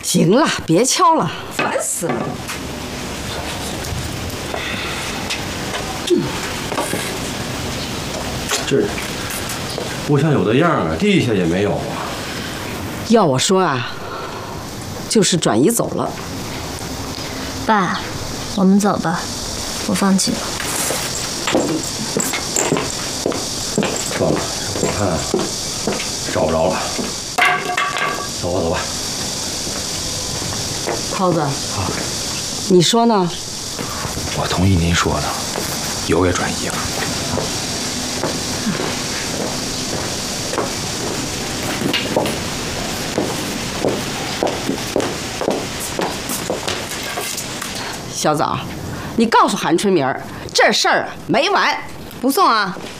行了，别敲了，烦死了。 这不像有的样啊，地下也没有啊。 要我说啊，就是转移走了。 爸，我们走吧，我放弃了。 算了，我看找不着了。走吧，走吧。 涛子，你说呢？ 我同意您说的，油也转移了。 小枣，你告诉韩春明儿，这事儿没完， 不送啊。